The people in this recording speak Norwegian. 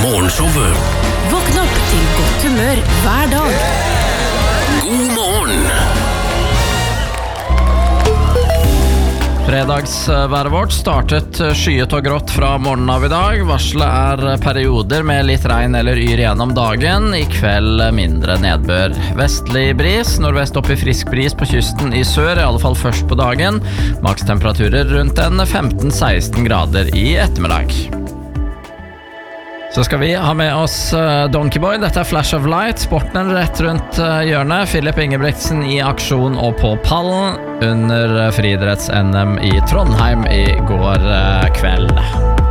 Morgenshowet. Våkn opp til godt humør hver dag. God morgen! Fredagsværet vårt startet skyet og grått fra morgenen av i dag. Varselet perioder med litt regn eller yr gjennom dagen. I kveld mindre nedbør. Vestlig bris, nordvest opp i frisk bris på kysten i sør, i alle fall først på dagen. Makstemperaturer rundt en 15-16 grader i ettermiddag. Så skal vi ha med oss Donkeyboy. Dette Flash of Light. Sporten rett rundt hjørnet. Philip Ingebretsen i aksjon og på pallen under friidretts-NM i Trondheim i går kveld.